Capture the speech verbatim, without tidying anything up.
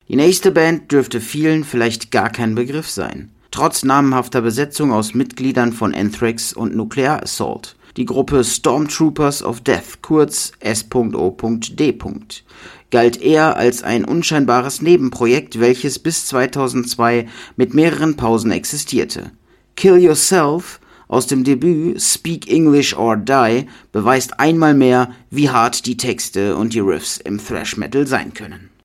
Die nächste Band dürfte vielen vielleicht gar kein Begriff sein. Trotz namenhafter Besetzung aus Mitgliedern von Anthrax und Nuclear Assault. Die Gruppe Stormtroopers of Death, kurz S O D, galt eher als ein unscheinbares Nebenprojekt, welches bis zweitausendzwei mit mehreren Pausen existierte. Kill Yourself aus dem Debüt Speak English or Die beweist einmal mehr, wie hart die Texte und die Riffs im Thrash Metal sein können.